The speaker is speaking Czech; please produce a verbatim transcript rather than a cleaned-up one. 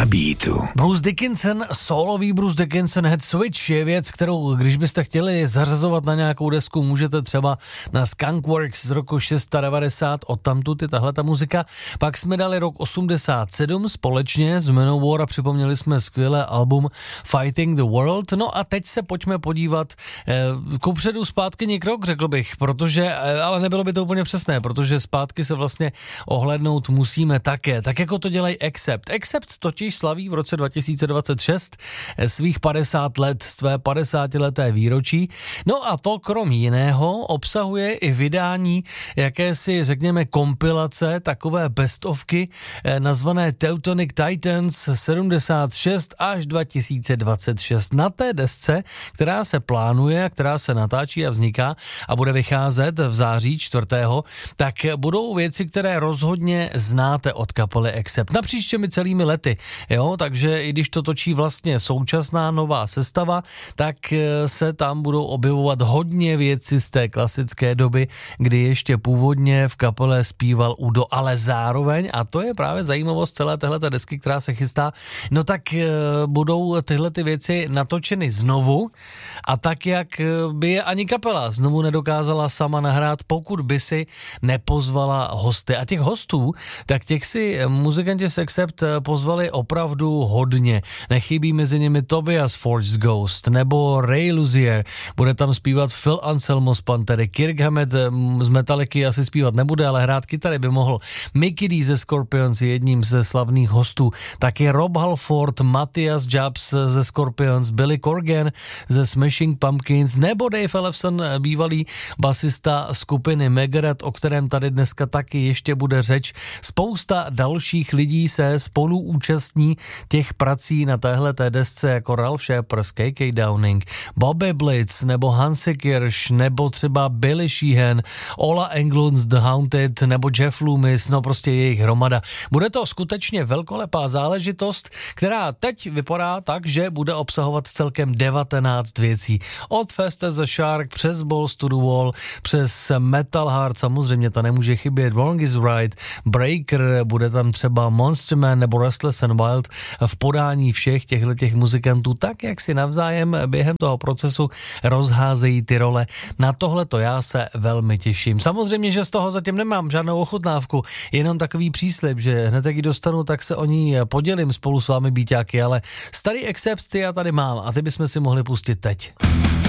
Na beatu. Bruce Dickinson, solový Bruce Dickinson, Head Switch je věc, kterou, když byste chtěli zařazovat na nějakou desku, můžete třeba na Skunkworks z roku devadesát šest, odtamtud je tahle ta muzika. Pak jsme dali rok osmdesát sedm společně s Manowar a připomněli jsme skvělé album Fighting the World. No a teď se pojďme podívat eh, kupředu zpátky Nick Rock, řekl bych, protože, eh, ale nebylo by to úplně přesné, protože zpátky se vlastně ohlédnout musíme také, tak jako to dělají Accept. Accept totiž slaví v roce dva tisíce dvacet šest svých padesát let, své padesátileté výročí. No a to krom jiného obsahuje i vydání jakési, řekněme, kompilace, takové bestovky nazvané Teutonic Titans sedmdesát šest až dva tisíce dvacet šest. Na té desce, která se plánuje, která se natáčí a vzniká a bude vycházet v září čtvrtého, tak budou věci, které rozhodně znáte od kapely Accept. Napříč těmi celými lety, jo, takže i když to točí vlastně současná nová sestava, tak se tam budou objevovat hodně věci z té klasické doby, kdy ještě původně v kapele zpíval Udo, ale zároveň, a to je právě zajímavost celé téhleté desky, která se chystá, no tak e, budou tyhle ty věci natočeny znovu a tak, jak by je ani kapela znovu nedokázala sama nahrát, pokud by si nepozvala hosty. A těch hostů, tak těch si muzikanti z Accept pozvali opravdu hodně. Nechybí mezi nimi Tobias Forge Ghost nebo Ray Luzier. Bude tam zpívat Phil Anselmo z Pantery. Kirk Hammett z Metallicy asi zpívat nebude, ale hrát kytary by mohl. Mikkey D ze Scorpions je jedním ze slavných hostů. Taky Rob Halford, Matthias Jabs ze Scorpions, Billy Corgan ze Smashing Pumpkins nebo Dave Ellefson, bývalý basista skupiny Megadeth, o kterém tady dneska taky ještě bude řeč. Spousta dalších lidí se spolu účastní těch prací na téhleté desce, jako Ralph Shepard, K K Downing, Bobby Blitz nebo Hansi Kirsch nebo třeba Billy Sheehan, Ola Englund z The Haunted nebo Jeff Loomis, no prostě jejich hromada. Bude to skutečně velkolepá záležitost, která teď vypadá tak, že bude obsahovat celkem devatenáct věcí. Od Fast as a Shark přes Balls to the Wall, přes Metal Heart, samozřejmě ta nemůže chybět, Wrong is Right, Breaker, bude tam třeba Monster Man nebo Restless and Wild v podání všech těchto těch muzikantů, tak jak si navzájem během toho procesu rozházejí ty role. Na tohleto já se velmi těším. Samozřejmě, že z toho zatím nemám žádnou ochutnávku, jenom takový příslib, že hned jak ji dostanu, tak se o ní podělím spolu s vámi býťáky, ale starý Accept ty já tady mám a ty bychom si mohli pustit teď.